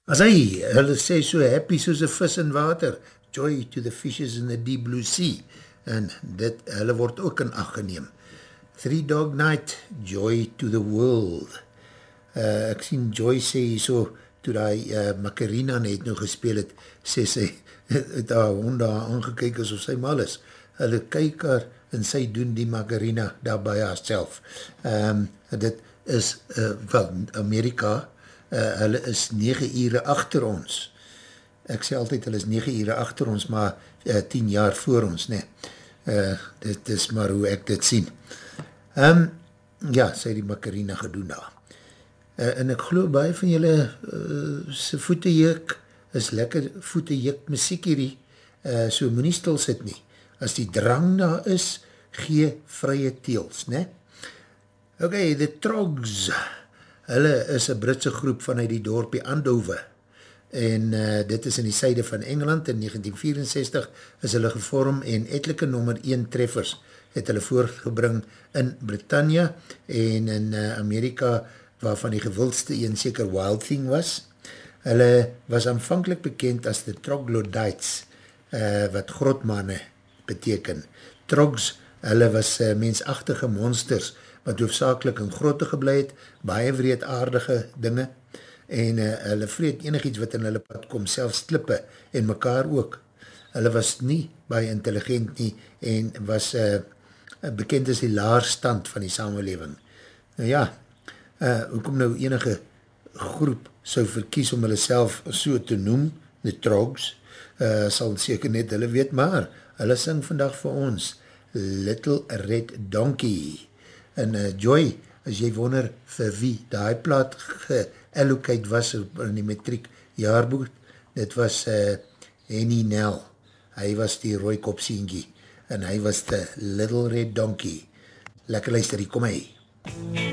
As hulle sê so happy soos a vis in water, joy to the fishes in the deep blue sea, en hulle word ook in ag geneem. Three Dog Night, joy to the world. Ek sien Joy sê so, toe die Macarena net nou gespeel het, sê sy, het haar hond daar aangekyk asof sy mal is. Hulle kyk haar en sy doen die Macarena daar by haarself. Dit is, wel, Amerika, hulle is 9 ure achter ons. Ek sê altyd, hulle is 9 ure achter ons, maar 10 jaar voor ons, nee. Dit is maar hoe ek dit sien. Ja, sy die Macarena gedoen daar. En ek glo baie van julle se voetejuk is lekker voetejuk muziek hierdie, so moet nie stil sit nie. As die drang daar is, gee vrye teels, ne? Ok, The Trogs, hulle is een Britse groep vanuit die dorpie Andover, en dit is in die syde van Engeland. In 1964 is hulle gevorm en etelike nommer 1 treffers het hulle voorgebring in Britannia en in Amerika, waarvan die gewildste een seker Wild Thing was. Hulle was aanvankelijk bekend as de Troglodytes, wat grotmanne beteken. Trogs, hulle was mensachtige monsters, wat hoofdzakelijk in grotte gebleid, baie wreedaardige dinge, en hulle vreet enig iets wat in hulle pad kom, selfs klippe, en mekaar ook. Hulle was nie baie intelligent nie, en was bekend as die laarstand van die samenleving. Nou ja, hoekom nou enige groep sou verkies om hulle self so te noem, the Trogs, sal seker net hulle weet, maar hulle sing vandag vir ons Little Red Donkey. En Joy, as jy wonder vir wie die plaat geallocate was in die matriek jaarboek, dit was Henny Nel. Hy was die rooikop sienkie en hy was the Little Red Donkey. Lekker luister, hier kom hy.